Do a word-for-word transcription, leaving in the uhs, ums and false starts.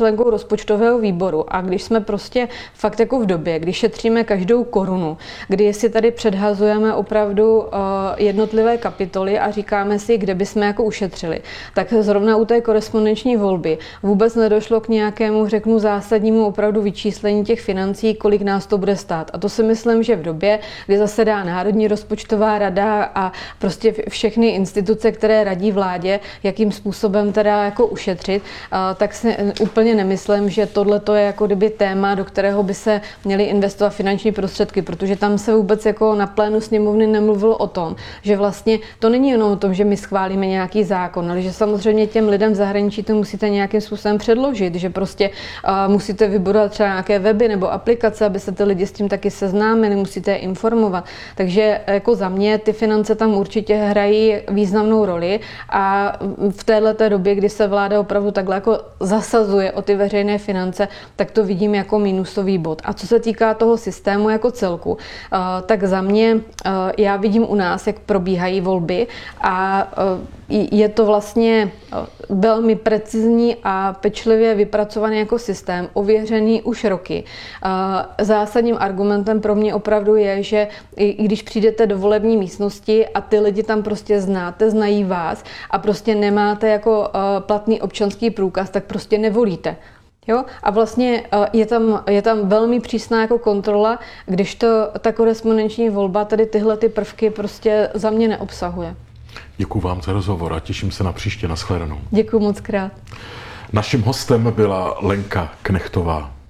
členkou rozpočtového výboru a když jsme prostě fakt jako v době, kdy šetříme každou korunu, kdy si tady předhazujeme opravdu uh, jednotlivé kapitoly a říkáme si, kde bychom jako ušetřili, tak zrovna u té korespondenční volby vůbec nedošlo k nějakému, řeknu, zásadnímu opravdu vyčíslení těch financí, kolik nás to bude stát. A to si myslím, že v době, kdy zasedá Národní rozpočtová rada a prostě všechny instituce, které radí vládě, jakým způsobem teda jako ušetřit, tak si úplně nemyslím, že tohle je jako kdyby téma, do kterého by se měly investovat finanční prostředky, protože tam se vůbec jako na plénu sněmovny nemluvilo o tom, že vlastně to není jenom o tom, že my schválíme nějaký zákon, ale že samozřejmě těm lidem v zahraničí to musíte nějakým způsobem předložit, že prostě uh, musíte vybudovat třeba nějaké weby nebo aplikace, aby se ty lidi s tím taky seznámili, musíte je informovat. Takže jako za mě ty finance tam určitě hrají významnou roli a v téhleté době, kdy se vláda opravdu takhle jako zasazuje o ty veřejné finance, tak to vidím jako minusový bod. A co se týká toho systému jako celku, tak za mě já vidím u nás, jak probíhají volby a je to vlastně velmi precizní a pečlivě vypracovaný jako systém, ověřený už roky. Zásadním argumentem pro mě opravdu je, že i když přijdete do volební místnosti a ty lidi tam prostě znáte, znají vás a prostě nemáte jako platný občanský průkaz, tak prostě nevolíte. Jo? A vlastně je tam, je tam velmi přísná jako kontrola, když to, ta korespondenční volba tady tyhle ty prvky prostě za mě neobsahuje. Děkuji vám za rozhovor a těším se na příště. Nashledanou. Děkuji moc krát. Naším hostem byla Lenka Knechtová.